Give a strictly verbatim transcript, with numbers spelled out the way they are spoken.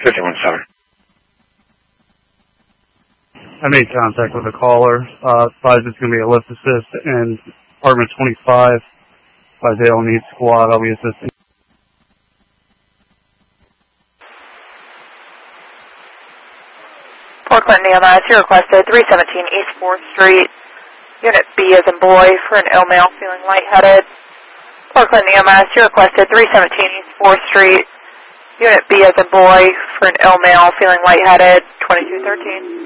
fifty-one seven. I made contact with the caller. Uh, advised it's going to be a lift assist in apartment twenty-five. By Dale needs squad, I'll be assisting. Port Clinton E M S, you requested three seventeen East fourth Street, Unit B as in boy, for an ill male feeling lightheaded. Port Clinton E M S, you requested three seventeen East fourth Street, Unit B as in boy, for an ill male feeling lightheaded, twenty-two thirteen.